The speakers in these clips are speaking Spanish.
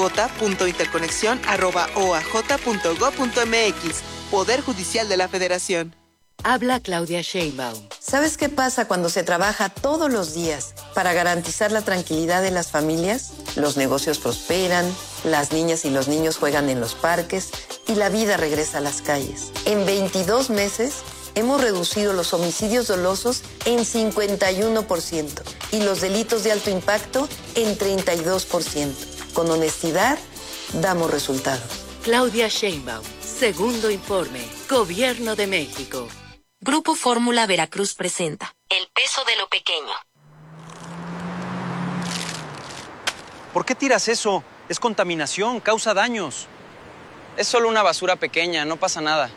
j.interconexión@oaj.gov.mx. Poder Judicial de la Federación. Habla Claudia Sheinbaum. ¿Sabes qué pasa cuando se trabaja todos los días para garantizar la tranquilidad de las familias? Los negocios prosperan, las niñas y los niños juegan en los parques y la vida regresa a las calles. En 22 meses hemos reducido los homicidios dolosos en 51% y los delitos de alto impacto en 32%. Con honestidad, damos resultados. Claudia Sheinbaum, segundo informe, Gobierno de México. Grupo Fórmula Veracruz presenta El peso de lo pequeño. ¿Por qué tiras eso? Es contaminación, causa daños. Es solo una basura pequeña, no pasa nada.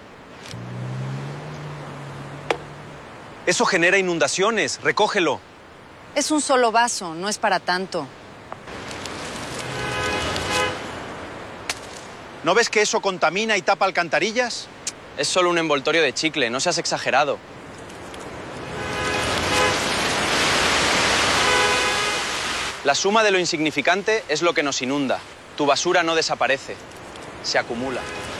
Eso genera inundaciones, recógelo. Es un solo vaso, no es para tanto. ¿No ves que eso contamina y tapa alcantarillas? Es solo un envoltorio de chicle, no seas exagerado. La suma de lo insignificante es lo que nos inunda. Tu basura no desaparece, se acumula.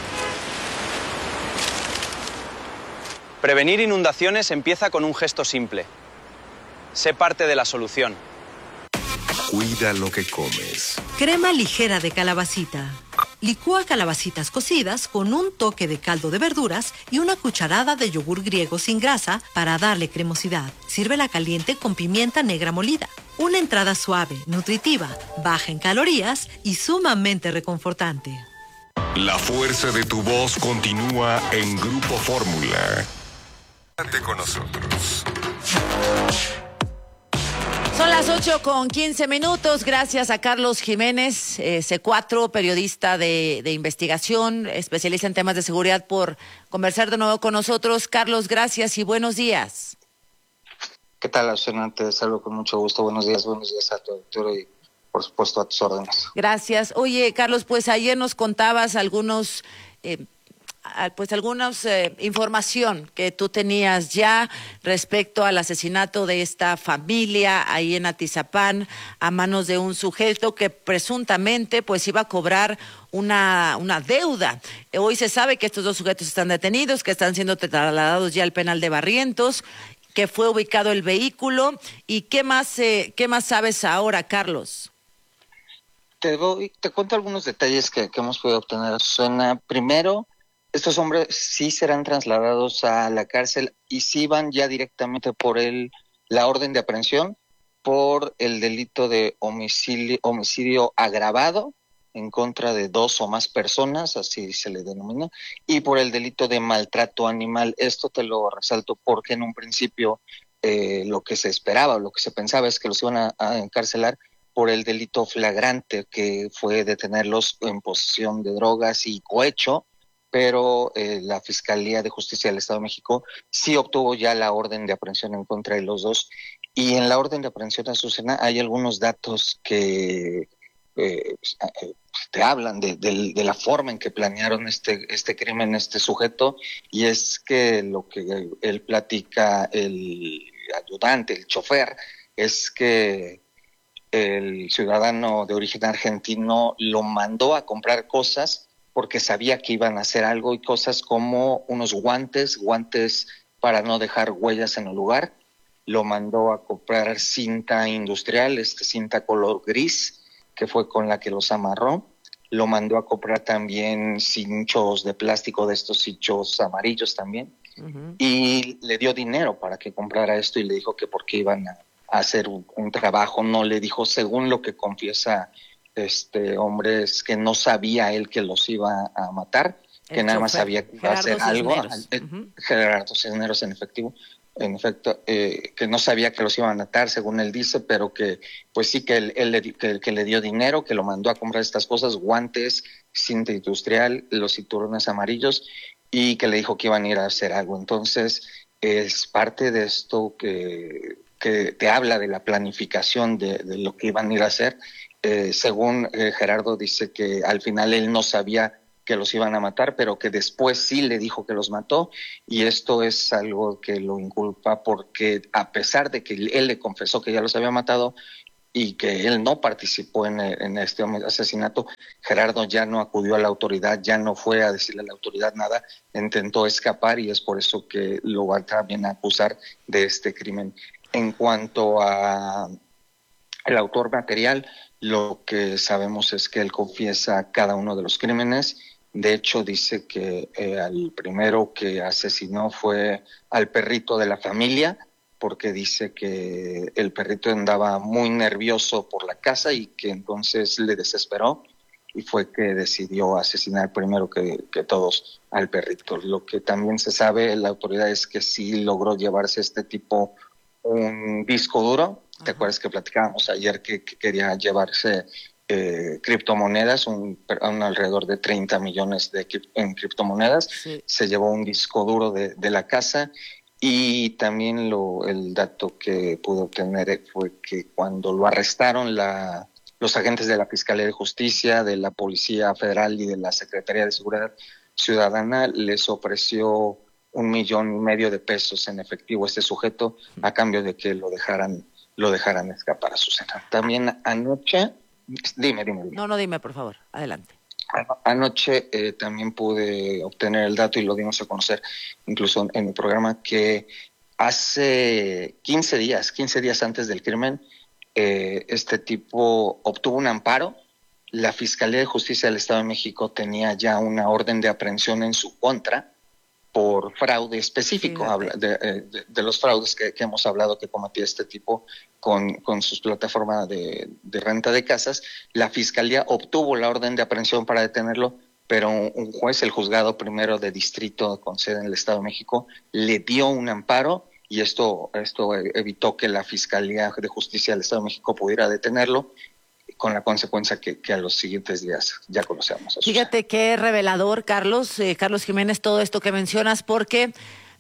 Prevenir inundaciones empieza con un gesto simple. Sé parte de la solución. Cuida lo que comes. Crema ligera de calabacita. Licúa calabacitas cocidas con un toque de caldo de verduras y una cucharada de yogur griego sin grasa para darle cremosidad. Sírvela caliente con pimienta negra molida. Una entrada suave, nutritiva, baja en calorías y sumamente reconfortante. La fuerza de tu voz continúa en Grupo Fórmula. Quédate con nosotros. Son las 8:15. Gracias a Carlos Jiménez, C4, periodista de investigación, especialista en temas de seguridad, por conversar de nuevo con nosotros. Carlos, gracias y buenos días. ¿Qué tal, Susana? Te saludo con mucho gusto. Buenos días a tu auditorio y, por supuesto, a tus órdenes. Gracias. Oye, Carlos, pues ayer nos contabas algunas información que tú tenías ya respecto al asesinato de esta familia ahí en Atizapán a manos de un sujeto que presuntamente pues iba a cobrar una deuda. Hoy se sabe que estos dos sujetos están detenidos, que están siendo trasladados ya al penal de Barrientos, que fue ubicado el vehículo. ¿Y qué más sabes ahora, Carlos? Te cuento algunos detalles que hemos podido obtener, Susana. Primero, estos hombres sí serán trasladados a la cárcel y sí van ya directamente por la orden de aprehensión por el delito de homicidio agravado en contra de dos o más personas, así se le denomina, y por el delito de maltrato animal. Esto te lo resalto porque en un principio lo que se esperaba, lo que se pensaba es que los iban a encarcelar por el delito flagrante, que fue detenerlos en posesión de drogas y cohecho, pero la Fiscalía de Justicia del Estado de México sí obtuvo ya la orden de aprehensión en contra de los dos. Y en la orden de aprehensión, Azucena, hay algunos datos que te hablan de la forma en que planearon este crimen, este sujeto, y es que lo que él platica, el ayudante, el chofer, es que el ciudadano de origen argentino lo mandó a comprar cosas porque sabía que iban a hacer algo, y cosas como unos guantes para no dejar huellas en el lugar. Lo mandó a comprar cinta industrial, cinta color gris, que fue con la que los amarró. Lo mandó a comprar también cinchos de plástico, de estos cinchos amarillos también. Uh-huh. Y le dio dinero para que comprara esto y le dijo que porque iban a hacer un trabajo. No le dijo, según lo que confiesa este hombre, es que no sabía él que los iba a matar, que nada más sabía que iba a hacer algo. Gerardo Cisneros, en efecto, que no sabía que los iban a matar, según él dice, pero que pues sí, que él le dio dinero, que lo mandó a comprar estas cosas, guantes, cinta industrial, los cinturones amarillos, y que le dijo que iban a ir a hacer algo. Entonces, es parte de esto que te habla de la planificación de lo que iban a ir a hacer. Según Gerardo, dice que al final él no sabía que los iban a matar, pero que después sí le dijo que los mató, y esto es algo que lo inculpa porque, a pesar de que él le confesó que ya los había matado, y que él no participó en este asesinato. Gerardo ya no acudió a la autoridad, ya no fue a decirle a la autoridad nada, intentó escapar y es por eso que lo van también a acusar de este crimen. En cuanto a el autor material, lo que sabemos es que él confiesa cada uno de los crímenes. De hecho, dice que al primero que asesinó fue al perrito de la familia, porque dice que el perrito andaba muy nervioso por la casa y que entonces le desesperó y fue que decidió asesinar primero que todos al perrito. Lo que también se sabe, la autoridad, es que sí logró llevarse este tipo un disco duro. ¿Te acuerdas que platicábamos ayer que quería llevarse criptomonedas, un alrededor de 30 millones en criptomonedas? Sí. Se llevó un disco duro de la casa. Y también el dato que pudo obtener fue que cuando lo arrestaron los agentes de la Fiscalía de Justicia, de la Policía Federal y de la Secretaría de Seguridad Ciudadana, les ofreció $1.5 million de pesos en efectivo a este sujeto a cambio de que lo dejaran escapar a Susana. También anoche, dime. No, dime, por favor, adelante. Anoche también pude obtener el dato y lo dimos a conocer incluso en el programa, que hace 15 días antes del crimen, este tipo obtuvo un amparo. La Fiscalía de Justicia del Estado de México tenía ya una orden de aprehensión en su contra por fraude específico, de los fraudes que hemos hablado que cometía este tipo con sus plataformas de renta de casas. La Fiscalía obtuvo la orden de aprehensión para detenerlo, pero un juez, el juzgado primero de distrito con sede en el Estado de México, le dio un amparo y esto evitó que la Fiscalía de Justicia del Estado de México pudiera detenerlo, con la consecuencia que a los siguientes días ya conocemos. Fíjate qué revelador, Carlos Jiménez, todo esto que mencionas, porque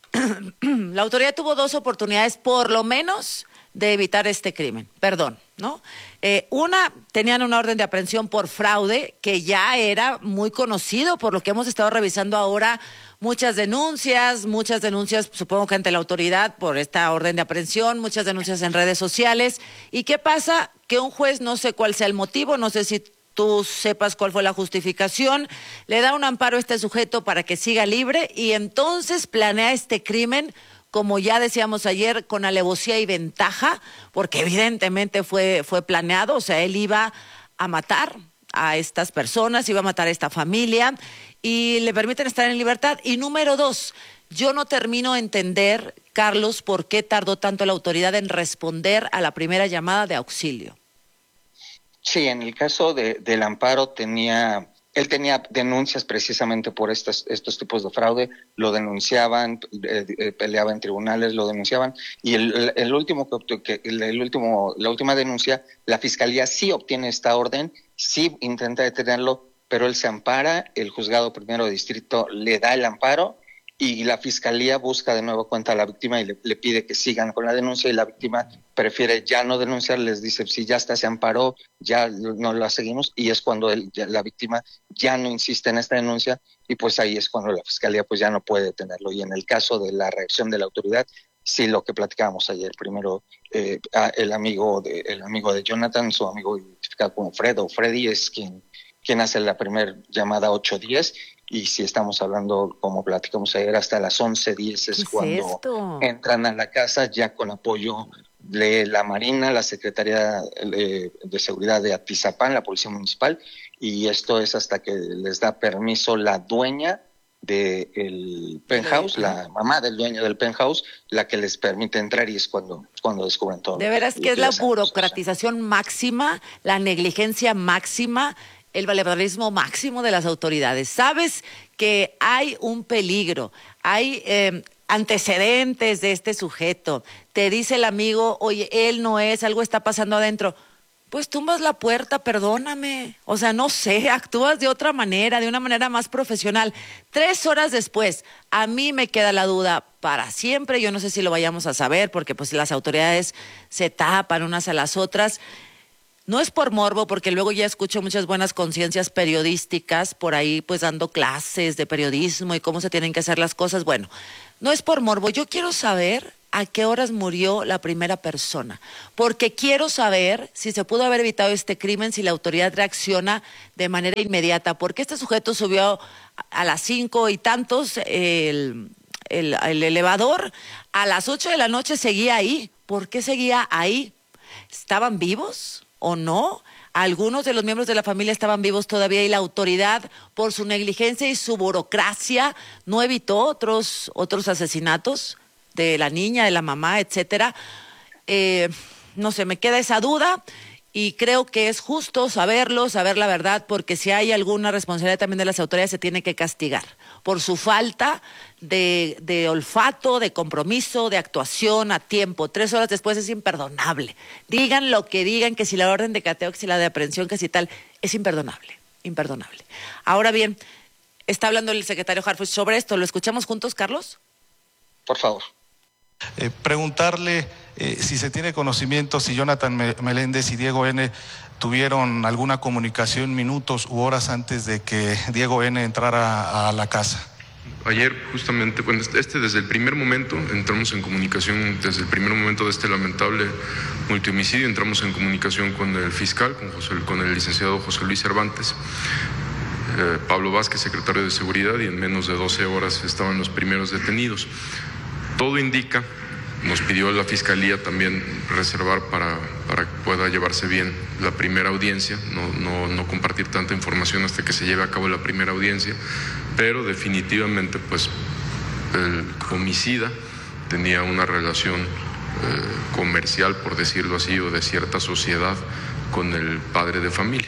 la autoridad tuvo 2 oportunidades, por lo menos, de evitar este crimen. Perdón, ¿no? Una, tenían una orden de aprehensión por fraude, que ya era muy conocido, por lo que hemos estado revisando ahora, muchas denuncias, supongo que ante la autoridad por esta orden de aprehensión, muchas denuncias en redes sociales. ¿Y qué pasa? Que un juez, no sé cuál sea el motivo, no sé si tú sepas cuál fue la justificación, le da un amparo a este sujeto para que siga libre y entonces planea este crimen, como ya decíamos ayer, con alevosía y ventaja, porque evidentemente fue planeado. O sea, él iba a matar a estas personas, iba a matar a esta familia y le permiten estar en libertad. Y número 2, yo no termino de entender, Carlos, por qué tardó tanto la autoridad en responder a la primera llamada de auxilio. Sí, en el caso del amparo él tenía denuncias precisamente por estos tipos de fraude, lo denunciaban, peleaba en tribunales, lo denunciaban, y la última denuncia, la Fiscalía sí obtiene esta orden, sí intenta detenerlo, pero él se ampara, el juzgado primero de distrito le da el amparo, y la Fiscalía busca de nuevo cuenta a la víctima y le pide que sigan con la denuncia, y la víctima prefiere ya no denunciar, les dice, si ya está, se amparó, ya no la seguimos, y es cuando la víctima ya no insiste en esta denuncia, y pues ahí es cuando la Fiscalía pues ya no puede detenerlo. Y en el caso de la reacción de la autoridad, sí, lo que platicábamos ayer, primero el amigo de Jonathan, su amigo identificado como Freddy, es quien hace la primera llamada 810, y si estamos hablando, como platicamos ayer, hasta las 11:10 es cuando entran a la casa, ya con apoyo de la Marina, la Secretaría de Seguridad de Atizapán, la Policía Municipal, y esto es hasta que les da permiso la dueña del penthouse, la mamá del dueño del penthouse, la que les permite entrar, y es cuando descubren todo. De veras que es la burocratización máxima, la negligencia máxima, el valemadrismo máximo de las autoridades. Sabes que hay un peligro, hay antecedentes de este sujeto. Te dice el amigo, oye, él no es, algo está pasando adentro. Pues tumbas la puerta, perdóname. O sea, no sé, actúas de otra manera, de una manera más profesional. 3 horas después, a mí me queda la duda para siempre. Yo no sé si lo vayamos a saber, porque pues las autoridades se tapan unas a las otras. No es por morbo, porque luego ya escucho muchas buenas conciencias periodísticas por ahí, pues dando clases de periodismo y cómo se tienen que hacer las cosas. Bueno, no es por morbo. Yo quiero saber a qué horas murió la primera persona, porque quiero saber si se pudo haber evitado este crimen si la autoridad reacciona de manera inmediata, porque este sujeto subió a las 5 y tantos el elevador, a las 8 de la noche seguía ahí. ¿Por qué seguía ahí? ¿Estaban vivos o no? Algunos de los miembros de la familia estaban vivos todavía y la autoridad, por su negligencia y su burocracia, no evitó otros asesinatos de la niña, de la mamá, etcétera. No sé, me queda esa duda y creo que es justo saberlo, saber la verdad, porque si hay alguna responsabilidad también de las autoridades se tiene que castigar por su falta de olfato, de compromiso, de actuación a tiempo. 3 horas después es imperdonable. Digan lo que digan, que si la orden de cateo, que si la de aprehensión, que si tal, es imperdonable, imperdonable. Ahora bien, está hablando el secretario Harfuch sobre esto. ¿Lo escuchamos juntos, Carlos? Por favor. Preguntarle si se tiene conocimiento si Jonathan Meléndez y Diego N. tuvieron alguna comunicación minutos u horas antes de que Diego N. entrara a la casa. Ayer justamente, bueno, desde el primer momento entramos en comunicación, desde el primer momento de este lamentable multihomicidio, entramos en comunicación con el fiscal, con el licenciado José Luis Cervantes, Pablo Vázquez, secretario de Seguridad, y en menos de 12 horas estaban los primeros detenidos. Todo indica, nos pidió la Fiscalía también reservar para que pueda llevarse bien la primera audiencia, no compartir tanta información hasta que se lleve a cabo la primera audiencia, pero definitivamente pues el homicida tenía una relación comercial, por decirlo así, o de cierta sociedad con el padre de familia.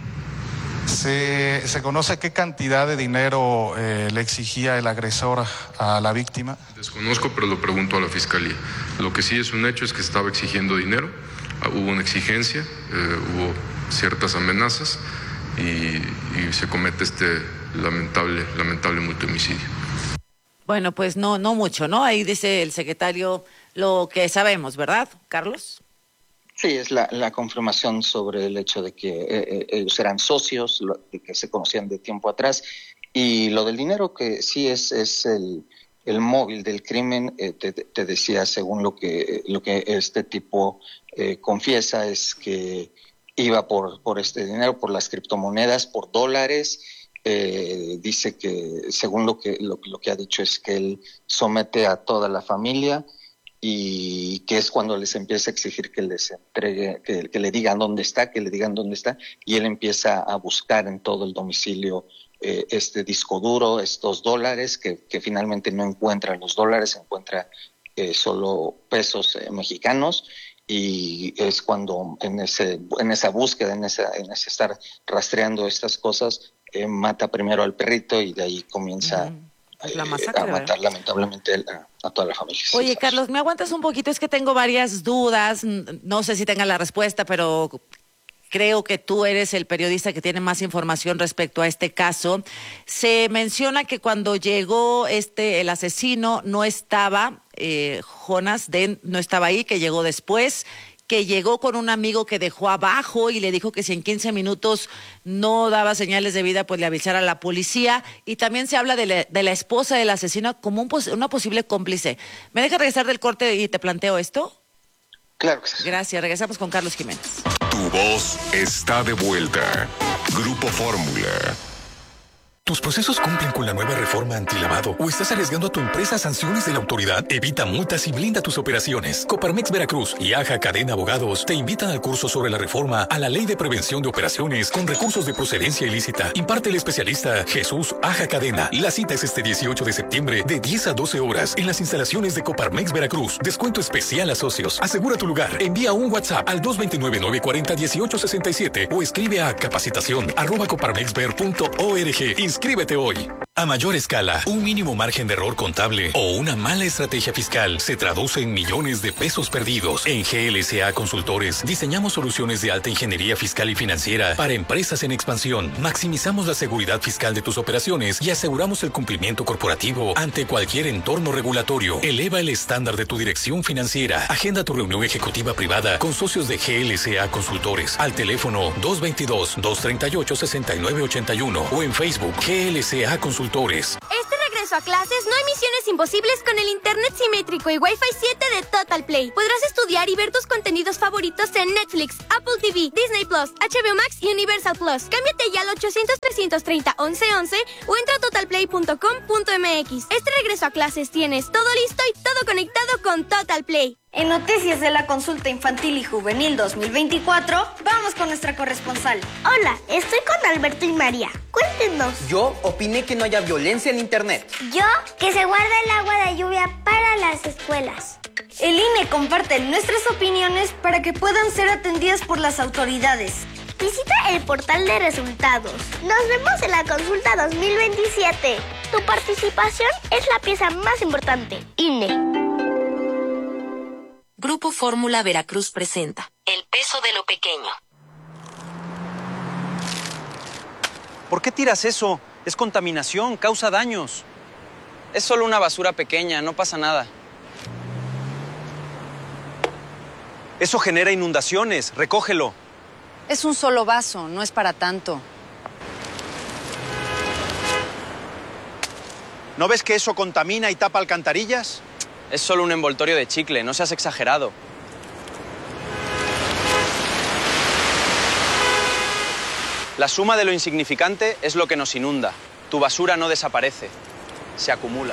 ¿Se conoce qué cantidad de dinero le exigía el agresor a la víctima? Desconozco, pero lo pregunto a la Fiscalía. Lo que sí es un hecho es que estaba exigiendo dinero, hubo una exigencia, hubo ciertas amenazas y se comete este lamentable multihomicidio. Bueno, pues no mucho, ¿no? Ahí dice el secretario lo que sabemos, ¿verdad, Carlos? Sí, es la confirmación sobre el hecho de que ellos eran socios, de que se conocían de tiempo atrás, y lo del dinero que sí es el móvil del crimen. Te decía, según lo que este tipo confiesa, es que iba por este dinero, por las criptomonedas, por dólares. Dice que, según lo que ha dicho, es que él somete a toda la familia, y que es cuando les empieza a exigir que les entregue, que le digan dónde está, y él empieza a buscar en todo el domicilio este disco duro, estos dólares, que finalmente no encuentra los dólares, encuentra solo pesos mexicanos, y es cuando en esa búsqueda, en ese estar rastreando estas cosas, mata primero al perrito y de ahí comienza la masacre, a matar lamentablemente a toda la familia. Oye, Carlos, ¿me aguantas un poquito? Es que tengo varias dudas, no sé si tenga la respuesta, pero creo que tú eres el periodista que tiene más información respecto a este caso. Se menciona que cuando llegó el asesino no estaba, Jonas Dent no estaba ahí, que llegó después, que llegó con un amigo que dejó abajo y le dijo que si en 15 minutos no daba señales de vida, pues le avisara a la policía. Y también se habla de la esposa del asesino como una posible cómplice. ¿Me dejas regresar del corte y te planteo esto? Claro que sí. Gracias. Regresamos con Carlos Jiménez. Tu voz está de vuelta. Grupo Fórmula. ¿Tus procesos cumplen con la nueva reforma antilavado o estás arriesgando a tu empresa a sanciones de la autoridad? Evita multas y blinda tus operaciones. Coparmex Veracruz y AJA Cadena Abogados te invitan al curso sobre la reforma a la Ley de Prevención de Operaciones con recursos de procedencia ilícita. Imparte el especialista Jesús Aja Cadena. La cita es este 18 de septiembre de 10 a 12 horas en las instalaciones de Coparmex Veracruz. Descuento especial a socios. Asegura tu lugar. Envía un WhatsApp al 229-940-1867 o escribe a capacitación@coparmexver.org. Inscríbete hoy. A mayor escala, un mínimo margen de error contable o una mala estrategia fiscal se traduce en millones de pesos perdidos. En GLSA Consultores diseñamos soluciones de alta ingeniería fiscal y financiera para empresas en expansión. Maximizamos la seguridad fiscal de tus operaciones y aseguramos el cumplimiento corporativo ante cualquier entorno regulatorio. Eleva el estándar de tu dirección financiera. Agenda tu reunión ejecutiva privada con socios de GLSA Consultores al teléfono 222-238-6981 o en Facebook GLSA Consultores. Este regreso regreso a clases, no hay misiones imposibles con el internet simétrico y Wi-Fi 7 de Total Play. Podrás estudiar y ver tus contenidos favoritos en Netflix, Apple TV, Disney Plus, HBO Max y Universal Plus. Cámbiate ya al 800-330-1111 o entra a totalplay.com.mx. Este regreso a clases tienes todo listo y todo conectado con Total Play. En noticias de la consulta infantil y juvenil 2024, vamos con nuestra corresponsal. Hola, estoy con Alberto y María. Cuéntenos. Yo opiné que no haya violencia en internet. Yo, que se guarda el agua de lluvia para las escuelas. El INE comparte nuestras opiniones para que puedan ser atendidas por las autoridades. Visita el portal de resultados. Nos vemos en la consulta 2027. Tu participación es la pieza más importante. INE. Grupo Fórmula Veracruz presenta El peso de lo pequeño. ¿Por qué tiras eso? Es contaminación, causa daños. Es solo una basura pequeña, no pasa nada. Eso genera inundaciones, recógelo. Es un solo vaso, no es para tanto. ¿No ves que eso contamina y tapa alcantarillas? Es solo un envoltorio de chicle, no seas exagerado. La suma de lo insignificante es lo que nos inunda. Tu basura no desaparece, se acumula.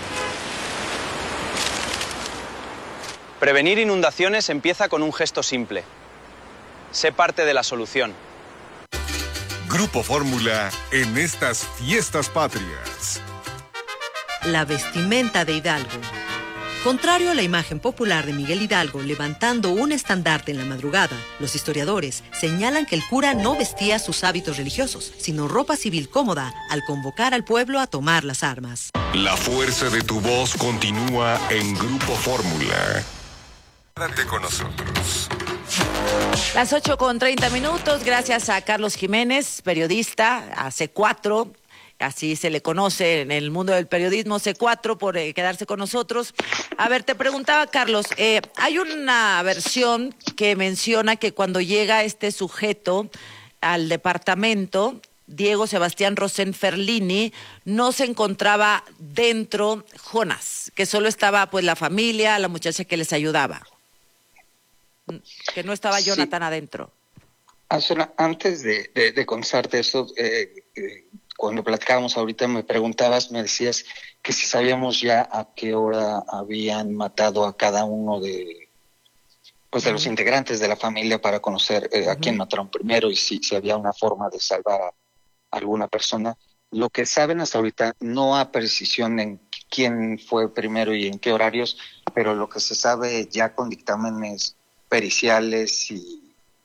Prevenir inundaciones empieza con un gesto simple. Sé parte de la solución. Grupo Fórmula en estas fiestas patrias. La vestimenta de Hidalgo. Contrario a la imagen popular de Miguel Hidalgo levantando un estandarte en la madrugada, los historiadores señalan que el cura no vestía sus hábitos religiosos, sino ropa civil cómoda al convocar al pueblo a tomar las armas. La fuerza de tu voz continúa en Grupo Fórmula. Quédate con nosotros. Las 8:30, gracias a Carlos Jiménez, periodista, a C4, así se le conoce en el mundo del periodismo, C4, por quedarse con nosotros. A ver, te preguntaba, Carlos, hay una versión que menciona que cuando llega este sujeto al departamento, Diego Sebastián Rosenferlini, no se encontraba dentro Jonas, que solo estaba pues la familia, la muchacha que les ayudaba, que no estaba Jonathan adentro. Antes de contestarte eso, cuando platicábamos ahorita me preguntabas, me decías que si sabíamos ya a qué hora habían matado a cada uno de los integrantes de la familia para conocer a quién mataron primero y si había una forma de salvar a alguna persona. Lo que saben hasta ahorita, no a precisión en quién fue primero y en qué horarios, pero lo que se sabe ya con dictámenes periciales y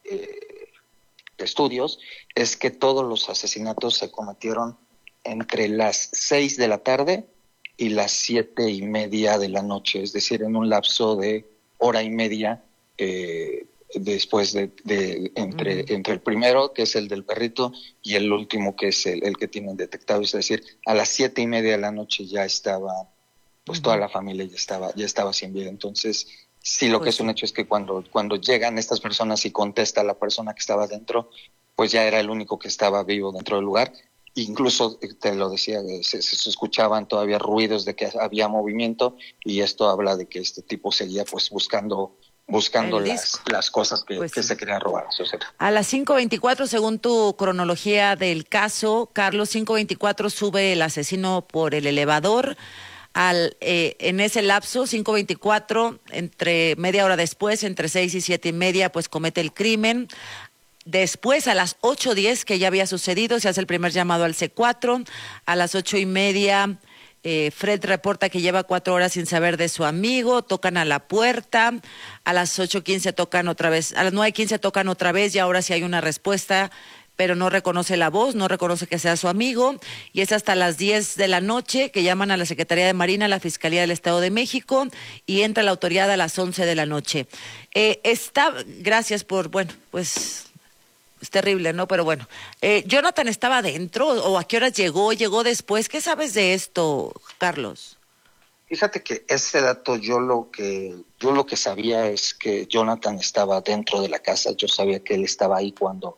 estudios es que todos los asesinatos se cometieron entre las 6 de la tarde y las 7:30 de la noche, es decir, en un lapso de hora y media después entre el primero, que es el del perrito, y el último, que es el que tienen detectado, es decir, a las 7:30 de la noche ya estaba, pues toda la familia ya estaba sin vida. Entonces, sí, lo que es un hecho es que cuando llegan estas personas y contesta la persona que estaba dentro, pues ya era el único que estaba vivo dentro del lugar. Incluso, te lo decía, se escuchaban todavía ruidos de que había movimiento, y esto habla de que este tipo seguía pues buscando las cosas que se querían robar. A las 5:24, según tu cronología del caso, Carlos, 5:24 sube el asesino por el elevador. En ese lapso, 5:24, entre media hora después, entre 6 y 7:30, pues comete el crimen. Después, a las 8:10, que ya había sucedido, se hace el primer llamado al C4. A las 8:30, Fred reporta que lleva 4 horas sin saber de su amigo, tocan a la puerta. A las 8:15 tocan otra vez, a las 9:15 tocan otra vez, y ahora sí hay una respuesta, pero no reconoce la voz, no reconoce que sea su amigo, y es hasta las 10 de la noche que llaman a la Secretaría de Marina, a la Fiscalía del Estado de México, y entra la autoridad a las 11 de la noche. Gracias por, pues es terrible, ¿no? Pero bueno, ¿Jonathan estaba dentro o a qué horas llegó? ¿Llegó después? ¿Qué sabes de esto, Carlos? Fíjate que ese dato, yo lo que sabía es que Jonathan estaba dentro de la casa. Yo sabía que él estaba ahí cuando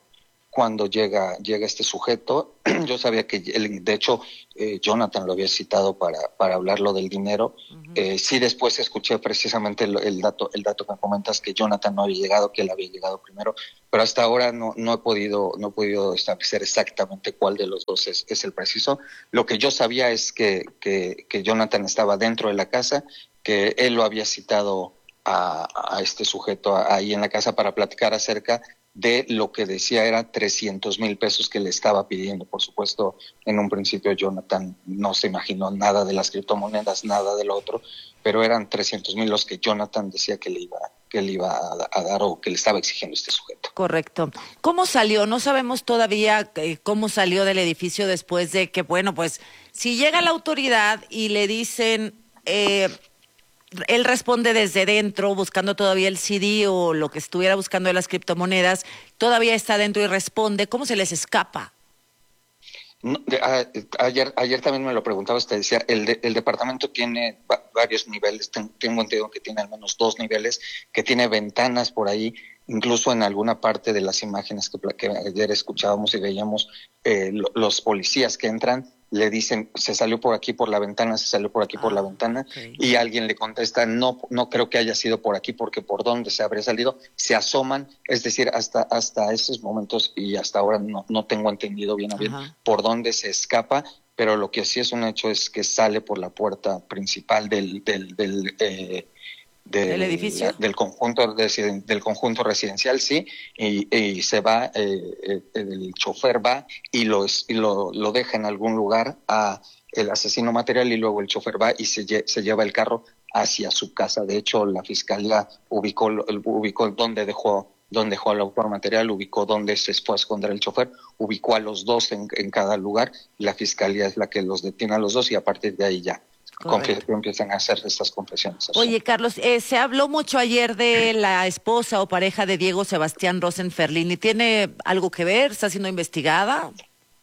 cuando llega este sujeto. Yo sabía que, de hecho, Jonathan lo había citado para hablarlo del dinero. Sí, después escuché precisamente el dato que comentas, que Jonathan no había llegado, que él había llegado primero, pero hasta ahora no he podido establecer exactamente cuál de los dos es el preciso. Lo que yo sabía es que Jonathan estaba dentro de la casa, que él lo había citado a este sujeto ahí en la casa para platicar acerca de lo que decía era 300,000 pesos que le estaba pidiendo. Por supuesto, en un principio Jonathan no se imaginó nada de las criptomonedas, nada de lo otro, pero eran 300,000 los que Jonathan decía que le iba a dar o que le estaba exigiendo este sujeto. Correcto. ¿Cómo salió? No sabemos todavía cómo salió del edificio después de que, bueno, pues si llega la autoridad y le dicen... él responde desde dentro, buscando todavía el CD o lo que estuviera buscando de las criptomonedas, todavía está dentro y responde. ¿Cómo se les escapa? No, ayer también me lo preguntaba, usted decía, el departamento tiene varios niveles, tengo entendido que tiene al menos 2 niveles, que tiene ventanas por ahí, incluso en alguna parte de las imágenes que ayer escuchábamos y veíamos, los policías que entran le dicen, se salió por aquí por la ventana, se salió por aquí por la ventana, y alguien le contesta, no creo que haya sido por aquí, porque por dónde se habría salido, se asoman, es decir, hasta esos momentos, y hasta ahora no tengo entendido bien por dónde se escapa, pero lo que sí es un hecho es que sale por la puerta principal del edificio, del conjunto residencial, sí, y se va, el chofer va y lo deja en algún lugar a el asesino material, y luego el chofer va y se lleva el carro hacia su casa. De hecho, la fiscalía ubicó dónde dejó al autor material, ubicó dónde se fue a esconder el chofer, ubicó a los dos en cada lugar. La fiscalía es la que los detiene a los dos, y a partir de ahí ya empiezan a hacer estas confesiones. Oye, Carlos, se habló mucho ayer de la esposa o pareja de Diego Sebastián Rosenferlini. ¿Tiene algo que ver? ¿Está siendo investigada?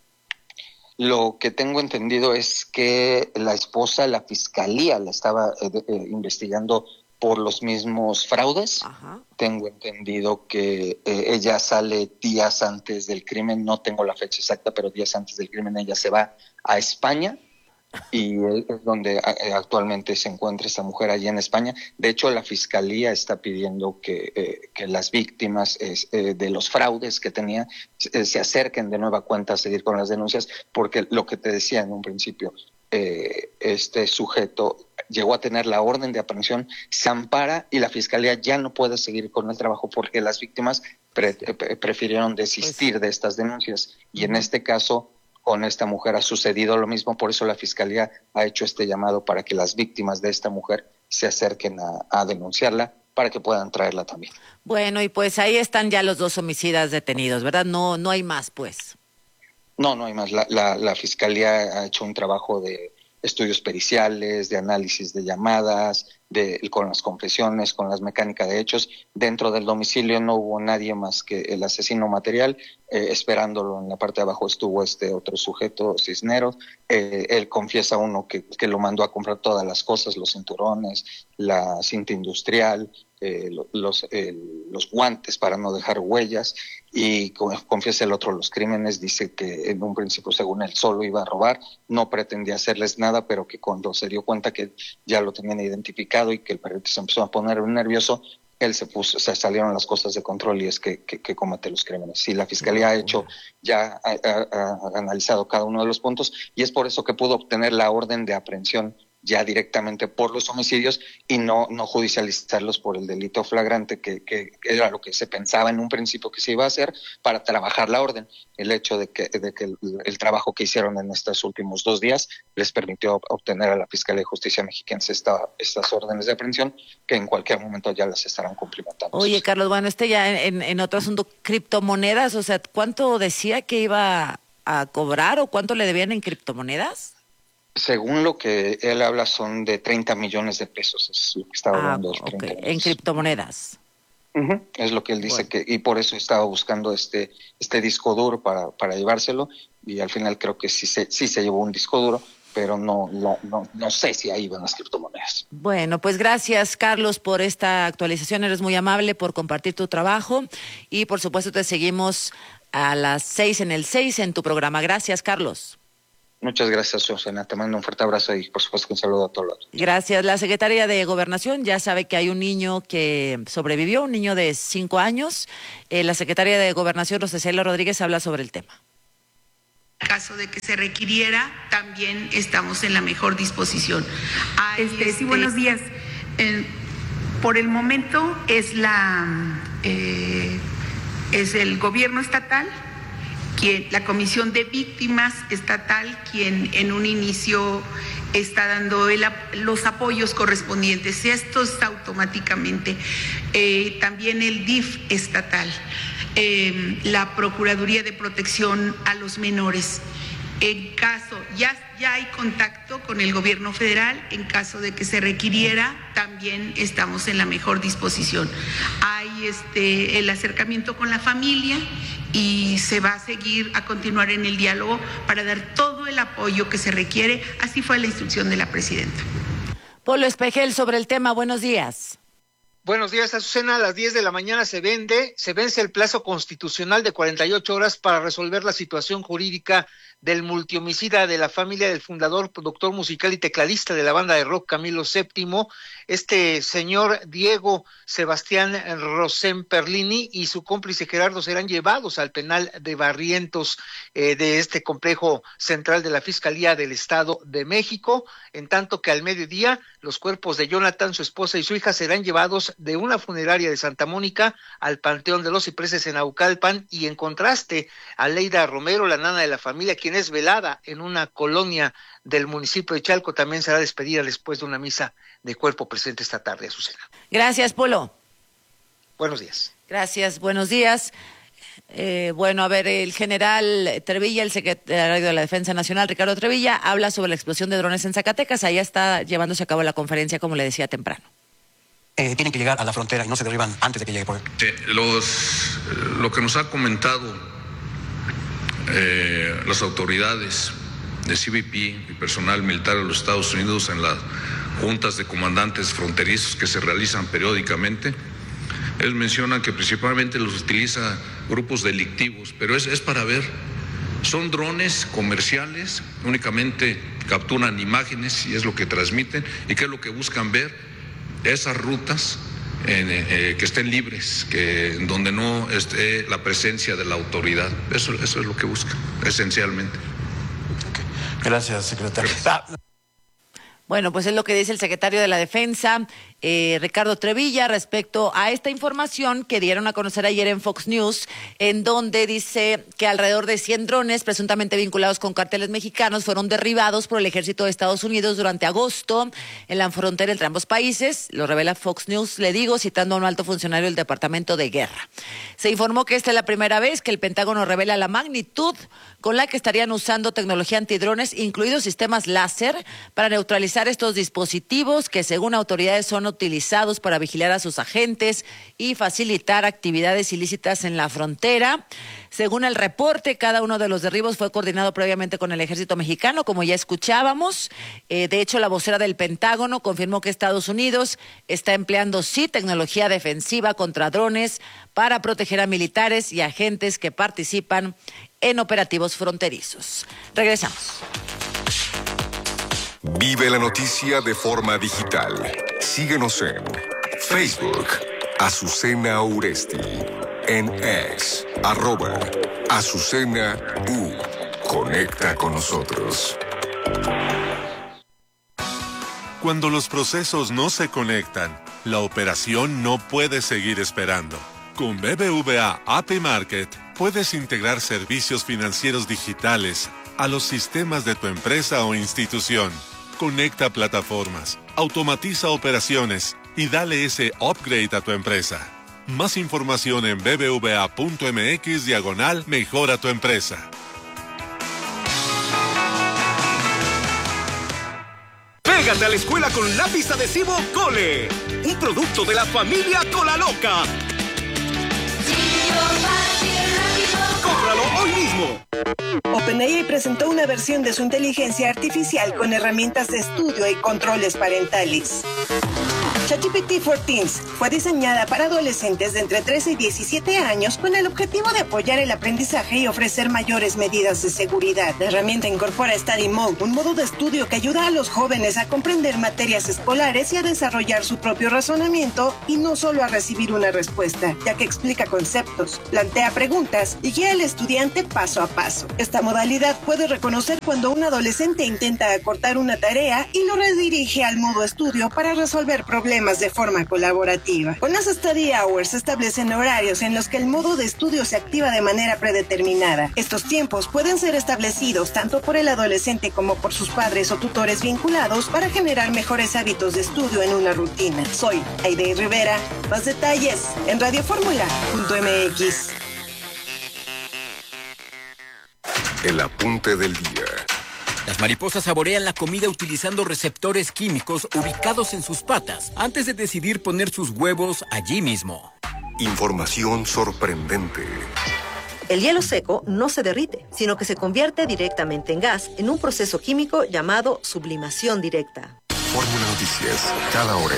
Lo que tengo entendido es que la esposa, la fiscalía la estaba investigando por los mismos fraudes. Tengo entendido que ella sale días antes del crimen, no tengo la fecha exacta, pero días antes del crimen ella se va a España, y es donde actualmente se encuentra esta mujer allí en España. De hecho, la fiscalía está pidiendo que las víctimas de los fraudes que tenía se acerquen de nueva cuenta a seguir con las denuncias, porque lo que te decía en un principio, este sujeto llegó a tener la orden de aprehensión, se ampara y la fiscalía ya no puede seguir con el trabajo porque las víctimas prefirieron desistir de estas denuncias, y en este caso con esta mujer ha sucedido lo mismo. Por eso la fiscalía ha hecho este llamado para que las víctimas de esta mujer se acerquen a denunciarla, para que puedan traerla también. Bueno, y pues ahí están ya los 2 homicidas detenidos, ¿verdad? No hay más, pues. No hay más. La fiscalía ha hecho un trabajo de estudios periciales, de análisis de llamadas, con las confesiones, con las mecánicas de hechos. Dentro del domicilio no hubo nadie más que el asesino material. Esperándolo en la parte de abajo estuvo este otro sujeto, Cisneros. Él confiesa que lo mandó a comprar todas las cosas, los cinturones, la cinta industrial, los guantes para no dejar huellas, y confiesa el otro los crímenes. Dice que en un principio, según él, solo iba a robar, no pretendía hacerles nada, pero que cuando se dio cuenta que ya lo tenían identificado y que el perrito se empezó a poner nervioso, él se salieron las cosas de control, y es que comete los crímenes. Sí, la fiscalía ha analizado cada uno de los puntos, y es por eso que pudo obtener la orden de aprehensión ya directamente por los homicidios y no judicializarlos por el delito flagrante, que era lo que se pensaba en un principio que se iba a hacer para trabajar la orden. El hecho de que el trabajo que hicieron en estos últimos 2 días les permitió obtener a la Fiscalía de Justicia Mexiquense estas órdenes de aprehensión, que en cualquier momento ya las estarán cumplimentando. Oye, Carlos, bueno, ya en otro asunto, criptomonedas, o sea, ¿cuánto decía que iba a cobrar o cuánto le debían en criptomonedas? Según lo que él habla, son de 30 millones de pesos, es lo que estaba hablando. En criptomonedas. Es lo que él dice, y por eso estaba buscando este disco duro para llevárselo, y al final creo que sí se llevó un disco duro, pero no sé si ahí van las criptomonedas. Bueno, pues gracias, Carlos, por esta actualización. Eres muy amable por compartir tu trabajo, y por supuesto te seguimos a las 6 en el 6 en tu programa. Gracias, Carlos. Muchas gracias, Susana. Te mando un fuerte abrazo y, por supuesto, un saludo a todos. Gracias. La Secretaría de Gobernación ya sabe que hay un niño que sobrevivió, un niño de 5 años. La Secretaría de Gobernación, Rosa Isela Rodríguez, habla sobre el tema. En caso de que se requiriera, también estamos en la mejor disposición. Sí, buenos días. Por el momento es el gobierno estatal, la Comisión de Víctimas Estatal, quien en un inicio está dando los apoyos correspondientes. Esto está automáticamente. También el DIF estatal, la Procuraduría de Protección a los Menores. En caso, ya hay contacto con el gobierno federal, en caso de que se requiriera, también estamos en la mejor disposición. Hay el acercamiento con la familia y se va a continuar en el diálogo para dar todo el apoyo que se requiere. Así fue la instrucción de la presidenta. Polo Espejel, sobre el tema, buenos días. Buenos días, Azucena. A las 10 de la mañana se vence el plazo constitucional de 48 horas para resolver la situación jurídica del multihomicida de la familia del fundador, productor musical y tecladista de la banda de rock Camilo VII, este señor Diego Sebastián Rosén Perlini y su cómplice Gerardo serán llevados al penal de Barrientos de este complejo central de la Fiscalía del Estado de México, en tanto que al mediodía los cuerpos de Jonathan, su esposa y su hija serán llevados de una funeraria de Santa Mónica al Panteón de los Cipreses en Naucalpan, y en contraste, Aleida Romero, la nana de la familia, quien es velada en una colonia del municipio de Chalco, también será despedida después de una misa de cuerpo presente esta tarde, Azucena. Gracias, Polo. Buenos días. Gracias, buenos días. El general Trevilla, el secretario de la Defensa Nacional, Ricardo Trevilla, habla sobre la explosión de drones en Zacatecas. Allá está llevándose a cabo la conferencia, como le decía temprano. Tienen que llegar a la frontera y no se derriban antes de que llegue por él. Lo que nos ha comentado las autoridades de CBP y personal militar de los Estados Unidos en las juntas de comandantes fronterizos que se realizan periódicamente, ellos mencionan que principalmente los utiliza grupos delictivos, pero es para ver, son drones comerciales, únicamente capturan imágenes y es lo que transmiten, y qué es lo que buscan ver, esas rutas que estén libres, donde no esté la presencia de la autoridad. Eso es lo que buscan, esencialmente. Okay. Gracias, secretario. Bueno, pues es lo que dice el secretario de la Defensa, Ricardo Trevilla, respecto a esta información que dieron a conocer ayer en Fox News, en donde dice que alrededor de 100 drones presuntamente vinculados con cárteles mexicanos fueron derribados por el ejército de Estados Unidos durante agosto en la frontera entre ambos países. Lo revela Fox News, le digo, citando a un alto funcionario del Departamento de Guerra. Se informó que esta es la primera vez que el Pentágono revela la magnitud con la que estarían usando tecnología antidrones, incluidos sistemas láser, para neutralizar estos dispositivos que, según autoridades, son utilizados para vigilar a sus agentes y facilitar actividades ilícitas en la frontera. Según el reporte, cada uno de los derribos fue coordinado previamente con el ejército mexicano, como ya escuchábamos. De hecho, la vocera del Pentágono confirmó que Estados Unidos está empleando, sí, tecnología defensiva contra drones para proteger a militares y agentes que participan en operativos fronterizos. Regresamos. Vive la noticia de forma digital. Síguenos en Facebook, Azucena Uresti, en X, @Azucena U. Conecta con nosotros. Cuando los procesos no se conectan, la operación no puede seguir esperando. Con BBVA API Market puedes integrar servicios financieros digitales a los sistemas de tu empresa o institución. Conecta plataformas, automatiza operaciones y dale ese upgrade a tu empresa. Más información en bbva.mx/mejora tu empresa. Pégate a la escuela con lápiz adhesivo Cole, un producto de la familia Cola Loca. ¡Cómpralo hoy mismo! OpenAI presentó una versión de su inteligencia artificial con herramientas de estudio y controles parentales. ChatGPT for Teens fue diseñada para adolescentes de entre 13 y 17 años con el objetivo de apoyar el aprendizaje y ofrecer mayores medidas de seguridad. La herramienta incorpora Study Mode, un modo de estudio que ayuda a los jóvenes a comprender materias escolares y a desarrollar su propio razonamiento y no solo a recibir una respuesta, ya que explica conceptos, plantea preguntas y guía al estudiante paso a paso. Esta modalidad puede reconocer cuando un adolescente intenta acortar una tarea y lo redirige al modo estudio para resolver problemas de forma colaborativa. Con las Study Hours se establecen horarios en los que el modo de estudio se activa de manera predeterminada. Estos tiempos pueden ser establecidos tanto por el adolescente como por sus padres o tutores vinculados para generar mejores hábitos de estudio en una rutina. Soy Aide Rivera. Más detalles en radioformula.mx. El apunte del día. Las mariposas saborean la comida utilizando receptores químicos ubicados en sus patas antes de decidir poner sus huevos allí mismo. Información sorprendente. El hielo seco no se derrite, sino que se convierte directamente en gas en un proceso químico llamado sublimación directa. Fórmula Noticias, cada hora.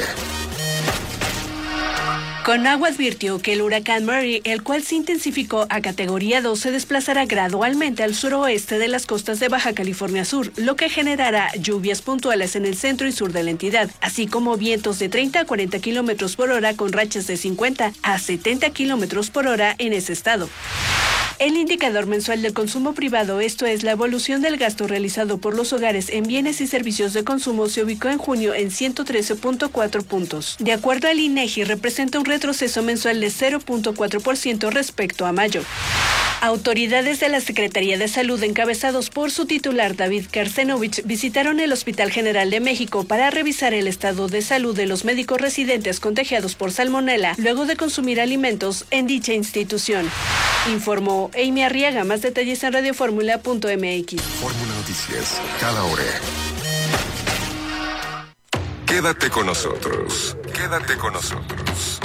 Conagua advirtió que el huracán Mary, el cual se intensificó a categoría 2, se desplazará gradualmente al suroeste de las costas de Baja California Sur, lo que generará lluvias puntuales en el centro y sur de la entidad, así como vientos de 30 a 40 kilómetros por hora con rachas de 50 a 70 kilómetros por hora en ese estado. El indicador mensual del consumo privado, esto es, la evolución del gasto realizado por los hogares en bienes y servicios de consumo, se ubicó en junio en 113.4 puntos. De acuerdo al INEGI, representa un retroceso mensual de 0.4% respecto a mayo. Autoridades de la Secretaría de Salud, encabezados por su titular David Karsenovich, visitaron el Hospital General de México para revisar el estado de salud de los médicos residentes contagiados por salmonela luego de consumir alimentos en dicha institución. Informó Amy Arriaga. Más detalles en radioformula.mx. Fórmula Noticias, cada hora. Quédate con nosotros. Quédate con nosotros.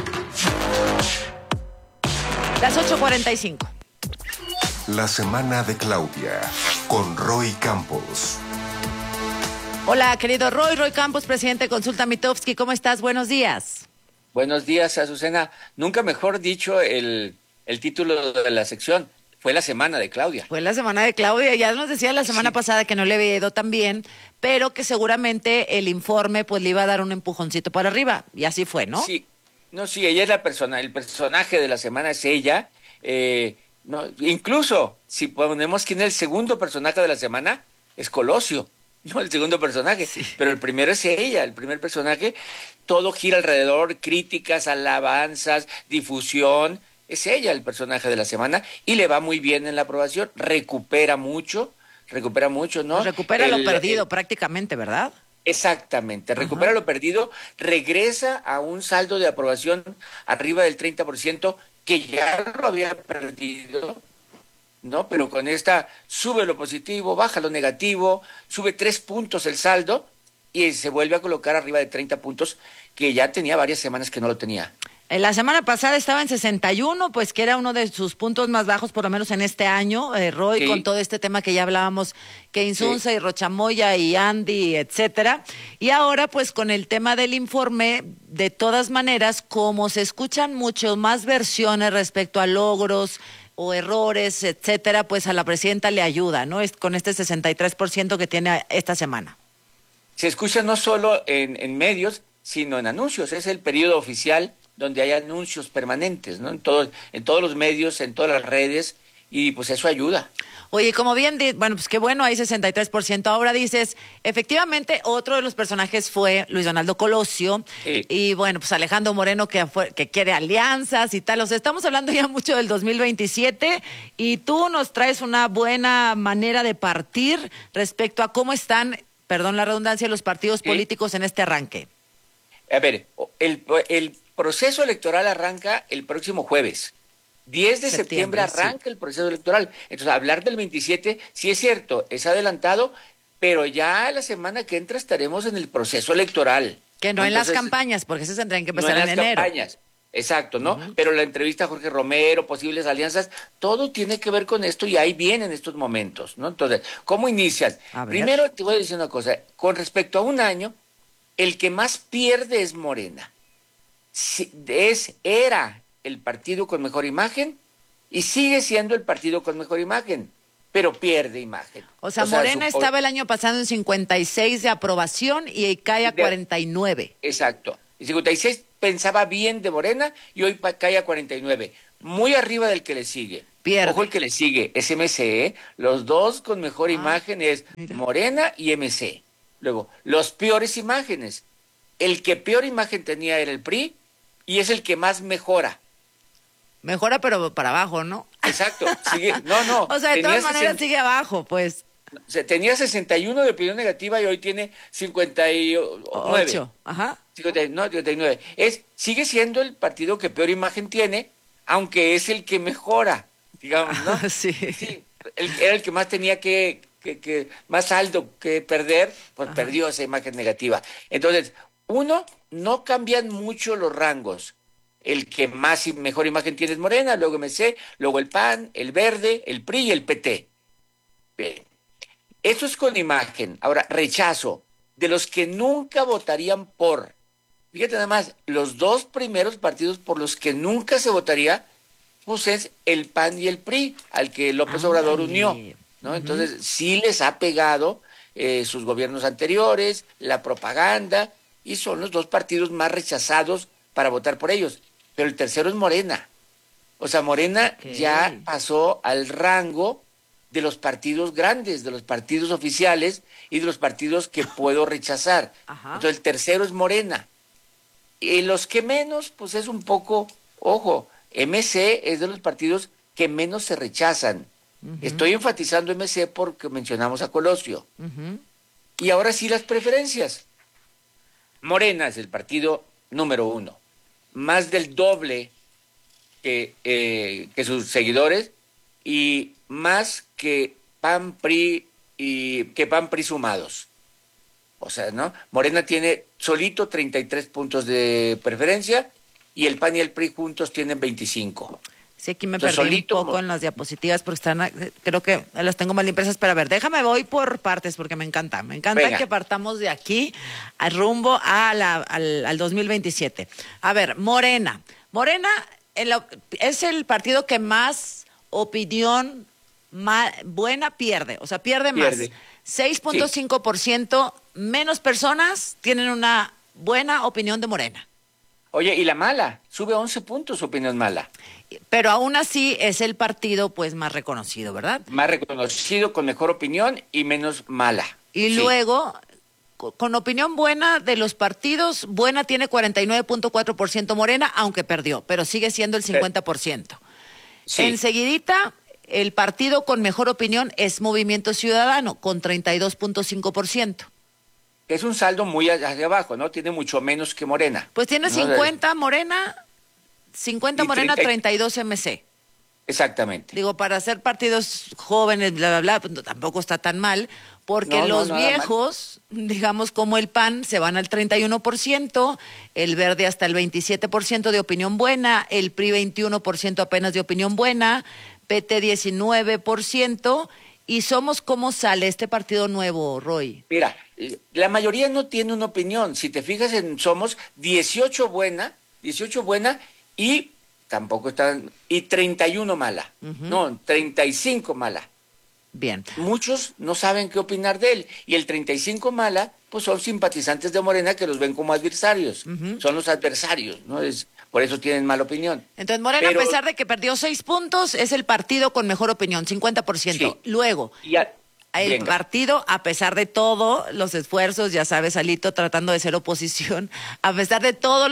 Las 8:45. La semana de Claudia, con Roy Campos. Hola, querido Roy Campos, presidente de Consulta Mitofsky. ¿Cómo estás? Buenos días. Buenos días, Azucena. Nunca mejor dicho el título de la sección. Fue la semana de Claudia. Fue la semana de Claudia. Ya nos decía la semana pasada que no le había ido tan bien, pero que seguramente el informe pues le iba a dar un empujoncito para arriba. Y así fue, ¿no? Sí. No, sí, ella es la persona. El personaje de la semana es ella. No, incluso, si ponemos quién es el segundo personaje de la semana, es Colosio. No, el segundo personaje. Sí. Pero el primero es ella, el primer personaje. Todo gira alrededor, críticas, alabanzas, difusión. Es ella el personaje de la semana y le va muy bien en la aprobación. Recupera mucho, ¿no? Pues recupera lo perdido prácticamente, ¿verdad? Exactamente, recupera lo perdido, regresa a un saldo de aprobación arriba del 30%, que ya lo había perdido, ¿no? Pero con esta sube lo positivo, baja lo negativo, sube 3 puntos el saldo y se vuelve a colocar arriba de 30 puntos, que ya tenía varias semanas que no lo tenía. La semana pasada estaba en 61, pues que era uno de sus puntos más bajos, por lo menos en este año, Roy, sí. Con todo este tema que ya hablábamos, que Insunza y Rochamoya y Andy, etcétera. Y ahora, pues con el tema del informe, de todas maneras, como se escuchan mucho más versiones respecto a logros o errores, etcétera, pues a la presidenta le ayuda, ¿no? Con este 63% que tiene esta semana. Se escucha no solo en medios, sino en anuncios. Es el periodo oficial donde hay anuncios permanentes, ¿no? En todos los medios, en todas las redes, y pues eso ayuda. Oye, como bien, bueno, pues qué bueno, hay 63%. Ahora dices, efectivamente, otro de los personajes fue Luis Donaldo Colosio, sí. Y bueno, pues Alejandro Moreno, que quiere alianzas y tal. O sea, estamos hablando ya mucho del 2027, y tú nos traes una buena manera de partir respecto a cómo están, perdón la redundancia, los partidos políticos en este arranque. A ver, el proceso electoral arranca el próximo jueves. 10 de septiembre arranca el proceso electoral. Entonces, hablar del 27, sí es cierto, es adelantado, pero ya la semana que entra estaremos en el proceso electoral. Que no. Entonces, en las campañas, porque esas tendrían que empezar en enero. No en las campañas, exacto, ¿no? Pero la entrevista a Jorge Romero, posibles alianzas, todo tiene que ver con esto y ahí vienen estos momentos, ¿no? Entonces, ¿cómo inicias? Primero te voy a decir una cosa, con respecto a un año, el que más pierde es Morena. era el partido con mejor imagen y sigue siendo el partido con mejor imagen, pero pierde imagen. O sea Morena estaba el año pasado en 56 de aprobación y cae a 49. Exacto. Y 56 pensaba bien de Morena y hoy cae a 49. Muy arriba del que le sigue. Pierde. Ojo, el que le sigue es MC, ¿eh? Los dos con mejor imagen es Morena y MC. Luego, los peores imágenes. El que peor imagen tenía era el PRI y es el que más mejora. Mejora, pero para abajo, ¿no? Exacto. Sigue, no. O sea, de todas maneras sigue abajo, pues. Tenía 61 de opinión negativa y hoy tiene 59. 8, ajá. 59. Sigue siendo el partido que peor imagen tiene, aunque es el que mejora, digamos, ¿no? Sí. Era el que más tenía que más saldo que perder, pues perdió esa imagen negativa. Entonces, no cambian mucho los rangos. El que más y mejor imagen tiene es Morena, luego MC, luego el PAN, el Verde, el PRI y el PT. Bien. Eso es con imagen. Ahora, rechazo. De los que nunca votarían por. Fíjate nada más, los dos primeros partidos por los que nunca se votaría, pues es el PAN y el PRI, al que López Obrador unió, ¿no? Entonces, sí les ha pegado sus gobiernos anteriores, la propaganda, y son los dos partidos más rechazados para votar por ellos. Pero el tercero es Morena. O sea, Morena ya pasó al rango de los partidos grandes, de los partidos oficiales y de los partidos que puedo rechazar. Entonces, el tercero es Morena. Y los que menos, pues es un poco, ojo, MC es de los partidos que menos se rechazan. Estoy enfatizando MC porque mencionamos a Colosio. Y ahora sí las preferencias. Morena es el partido número 1. Más del doble que sus seguidores y más que PAN, PRI sumados. O sea, ¿no? Morena tiene solito 33 puntos de preferencia y el PAN y el PRI juntos tienen 25. Sí, aquí me perdí un poco en las diapositivas porque creo que las tengo mal impresas, pero a ver, voy por partes porque me encanta. Me encanta que partamos de aquí al rumbo al 2027. A ver, Morena es el partido que más opinión buena pierde, o sea, pierde más. 6.5% menos personas tienen una buena opinión de Morena. Oye, y la mala, sube 11 puntos su opinión mala. Pero aún así es el partido pues más reconocido, ¿verdad? Más reconocido, con mejor opinión y menos mala. Y luego, con opinión buena de los partidos, buena tiene 49.4% Morena, aunque perdió, pero sigue siendo el 50%. Enseguidita, el partido con mejor opinión es Movimiento Ciudadano, con 32.5%. Es un saldo muy hacia abajo, ¿no? Tiene mucho menos que Morena. Pues tiene 50 Morena, 50 Morena, 32 MC. Exactamente. Digo, para hacer partidos jóvenes, bla, bla, bla, pues tampoco está tan mal, porque los viejos, digamos como el PAN, se van al 31%, el Verde hasta el 27% de opinión buena, el PRI 21% apenas de opinión buena, PT 19%, y Somos, ¿cómo sale este partido nuevo, Roy? Mira, la mayoría no tiene una opinión. Si te fijas en Somos, 18 buena y tampoco están, y 31 mala. No, 35 mala. Bien. Muchos no saben qué opinar de él. Y el 35 mala, pues son simpatizantes de Morena que los ven como adversarios. Son los adversarios, ¿no? Por eso tienen mala opinión. Entonces, Morena, a pesar de que perdió 6 puntos, es el partido con mejor opinión, 50%. Sí. Luego, el partido, a pesar de todos los esfuerzos, ya sabes, Alito, tratando de ser oposición, a pesar de todos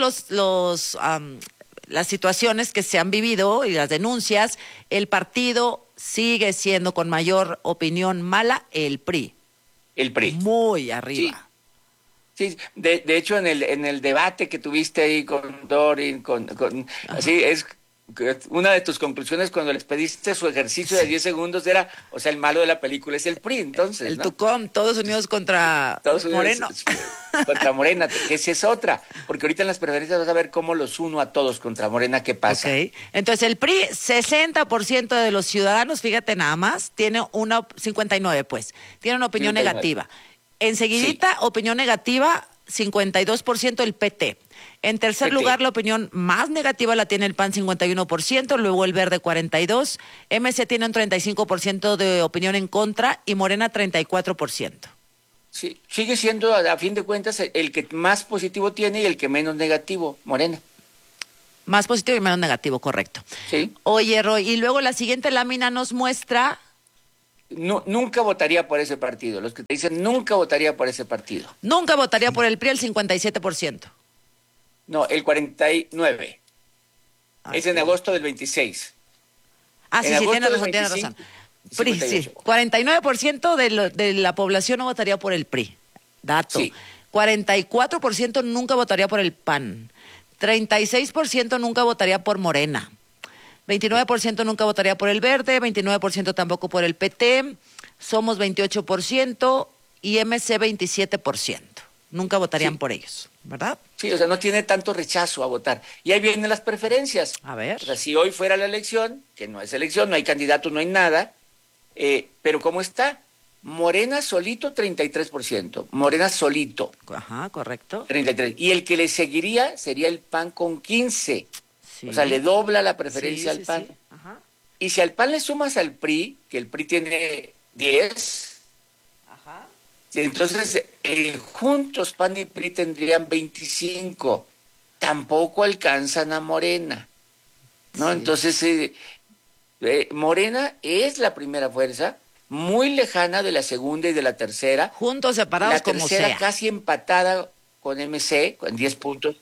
las situaciones que se han vivido y las denuncias, el partido sigue siendo con mayor opinión mala el PRI. El PRI. Muy arriba. Sí, de hecho en el debate que tuviste ahí con Dorin, así es una de tus conclusiones cuando les pediste su ejercicio de 10 segundos era, o sea, el malo de la película es el PRI, entonces, el Tucom, todos unidos contra Moreno. Contra Morena, que esa es otra, porque ahorita en las preferencias vas a ver cómo los uno a todos contra Morena, ¿qué pasa? Okay. Entonces el PRI, 60% de los ciudadanos, fíjate nada más, tiene 59 pues, tiene una opinión 59. Negativa. Enseguidita, opinión negativa, 52% el PT. En tercer lugar, la opinión más negativa la tiene el PAN, 51%, luego el Verde, 42%, MC tiene un 35% de opinión en contra y Morena, 34%. Sí, sigue siendo, a fin de cuentas, el que más positivo tiene y el que menos negativo, Morena. Más positivo y menos negativo, correcto. Sí. Oye, Roy, y luego la siguiente lámina nos muestra... No, nunca votaría por ese partido. Los que te dicen nunca votaría por ese partido. Nunca votaría por el PRI, el 57%. No, el 49%. Es en agosto del 26. Ah, sí, tiene razón. PRI, sí. 49% de la población no votaría por el PRI. Dato. Sí. 44% nunca votaría por el PAN. 36% nunca votaría por Morena. 29% nunca votaría por el Verde, 29% tampoco por el PT, Somos 28% y MC 27%. Nunca votarían por ellos, ¿verdad? Sí, o sea, no tiene tanto rechazo a votar. Y ahí vienen las preferencias. A ver. O sea, si hoy fuera la elección, que no es elección, no hay candidato, no hay nada, pero ¿cómo está? Morena solito, 33%. Morena solito. Ajá, correcto. 33%. Y el que le seguiría sería el PAN con 15%. Sí. O sea, le dobla la preferencia al PAN. Sí. Ajá. Y si al PAN le sumas al PRI, que el PRI tiene 10, ajá, entonces juntos PAN y PRI tendrían 25. Tampoco alcanzan a Morena, ¿no? Sí. Entonces, Morena es la primera fuerza, muy lejana de la segunda y de la tercera. Juntos, separados, como sea. La tercera casi empatada con MC, con 10 puntos.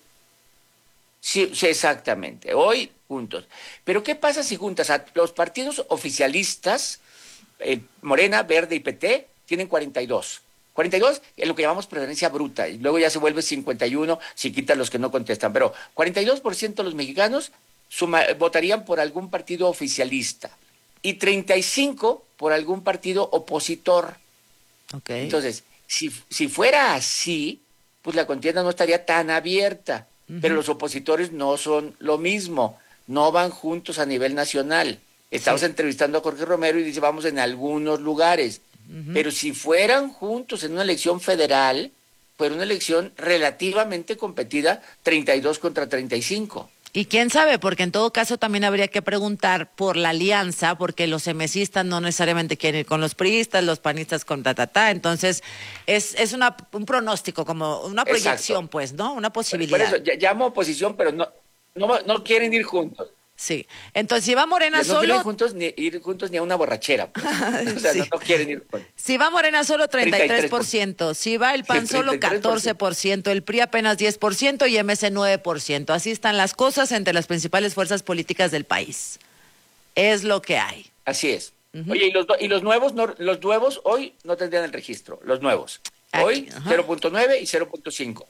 Sí, exactamente. Hoy, juntos. Pero ¿qué pasa si juntas a los partidos oficialistas, Morena, Verde y PT, tienen 42? 42 es lo que llamamos preferencia bruta, y luego ya se vuelve 51 si quitan los que no contestan. Pero 42% de los mexicanos votarían por algún partido oficialista y 35% por algún partido opositor. Okay. Entonces, si fuera así, pues la contienda no estaría tan abierta. Pero los opositores no son lo mismo, no van juntos a nivel nacional. Estamos entrevistando a Jorge Romero y dice, vamos en algunos lugares. Pero si fueran juntos en una elección federal, fuera una elección relativamente competida, 32 contra 35. Y quién sabe, porque en todo caso también habría que preguntar por la alianza, porque los emesistas no necesariamente quieren ir con los priistas, los panistas con entonces es un pronóstico, como una proyección. Exacto. Pues, ¿no? Una posibilidad. Por eso llamo oposición, pero no quieren ir juntos. Sí, entonces si va Morena solo... No quieren ir juntos ni a una borrachera. Pues. O sea, sí. no quieren ir juntos. Si va Morena solo, 33%. Si va el PAN solo, 14%. El PRI apenas 10% y MC 9%. Así están las cosas entre las principales fuerzas políticas del país. Es lo que hay. Así es. Oye, y los nuevos hoy no tendrían el registro. Los nuevos. Hoy 0.9 y 0.5.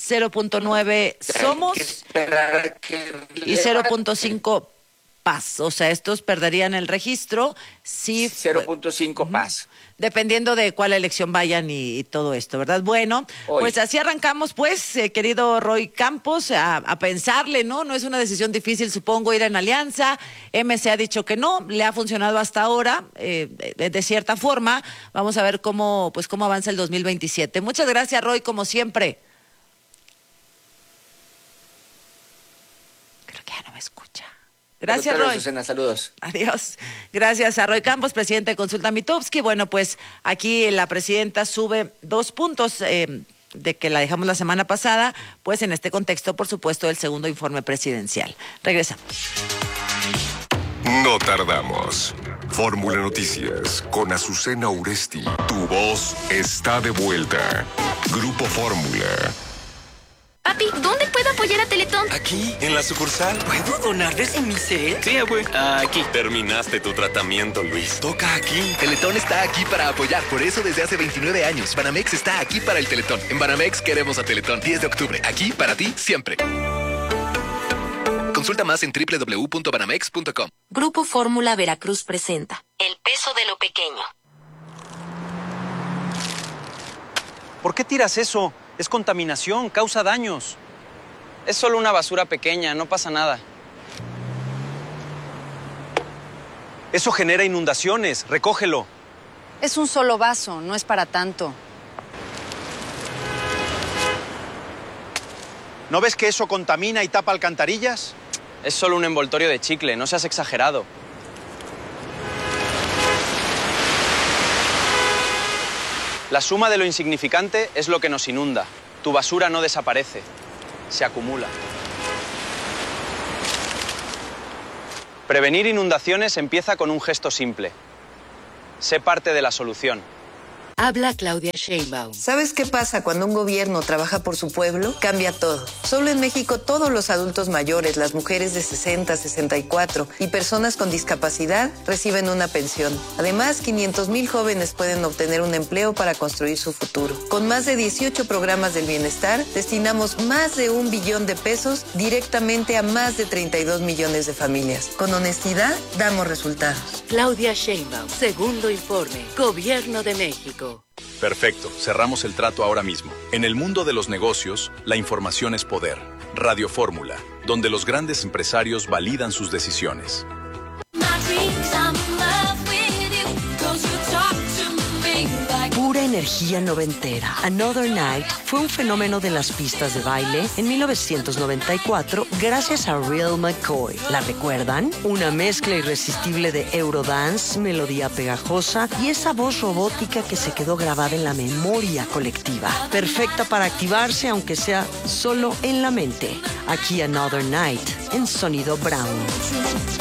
0.9 Somos y 0.5 Paz. O sea, estos perderían el registro. Sí, 0.5 Paz. Dependiendo de cuál elección vayan y todo esto, ¿verdad? Bueno, pues así arrancamos, pues, querido Roy Campos, a pensarle, ¿no? No es una decisión difícil, supongo, ir en alianza. MC ha dicho que no, le ha funcionado hasta ahora, de cierta forma. Vamos a ver cómo avanza el 2027. Muchas gracias, Roy, como siempre. Ya no me escucha. Gracias, Roy. Susana, saludos. Adiós. Gracias a Roy Campos, presidente de Consulta Mitofsky. Bueno, pues aquí la presidenta sube 2 puntos de que la dejamos la semana pasada, pues en este contexto, por supuesto, del segundo informe presidencial. Regresamos. No tardamos. Fórmula Noticias con Azucena Uresti. Tu voz está de vuelta. Grupo Fórmula. Papi, ¿dónde puedo apoyar a Teletón? Aquí, en la sucursal. ¿Puedo donarles en mi cel? Sí, abue. Aquí. Terminaste tu tratamiento, Luis. Toca aquí. Teletón está aquí para apoyar. Por eso desde hace 29 años. Banamex está aquí para el Teletón. En Banamex queremos a Teletón. 10 de octubre. Aquí para ti, siempre. Consulta más en www.banamex.com. Grupo Fórmula Veracruz presenta El peso de lo pequeño. ¿Por qué tiras eso? Es contaminación, causa daños. Es solo una basura pequeña, no pasa nada. Eso genera inundaciones, recógelo. Es un solo vaso, no es para tanto. ¿No ves que eso contamina y tapa alcantarillas? Es solo un envoltorio de chicle, no seas exagerado. La suma de lo insignificante es lo que nos inunda. Tu basura no desaparece, se acumula. Prevenir inundaciones empieza con un gesto simple. Sé parte de la solución. Habla Claudia Sheinbaum. ¿Sabes qué pasa cuando un gobierno trabaja por su pueblo? Cambia todo. Solo en México todos los adultos mayores, las mujeres de 60, 64 y personas con discapacidad reciben una pensión. Además, 500,000 jóvenes pueden obtener un empleo para construir su futuro. Con más de 18 programas del bienestar, destinamos más de 1 billón de pesos directamente a más de 32 millones de familias. Con honestidad, damos resultados. Claudia Sheinbaum, segundo informe, Gobierno de México. Perfecto, cerramos el trato ahora mismo. En el mundo de los negocios, la información es poder. Radio Fórmula, donde los grandes empresarios validan sus decisiones. Pura energía noventera. Another Night fue un fenómeno de las pistas de baile en 1994 gracias a Real McCoy. ¿La recuerdan? Una mezcla irresistible de Eurodance, melodía pegajosa y esa voz robótica que se quedó grabada en la memoria colectiva. Perfecta para activarse aunque sea solo en la mente. Aquí Another Night en Sonido Brown.